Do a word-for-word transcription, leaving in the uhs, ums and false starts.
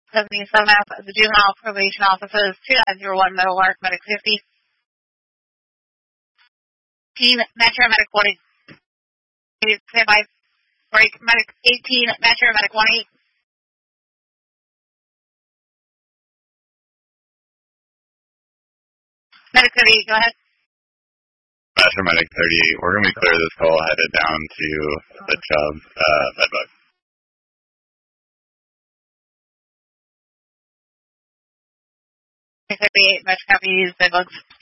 seventy-seven F, the juvenile probation officer is two nine zero one Meadowlark, medic fifty. eighteen, Metro, medic one eight. Stand by. Break, medic eighteen, Metro, medic one eight. Medic thirty-eight, go ahead. Metro, medic thirty-eight. We're going to be clear this call headed down to the Chubb, uh, Bedbug. thirty-eight, Metro, copy, Bedbugs.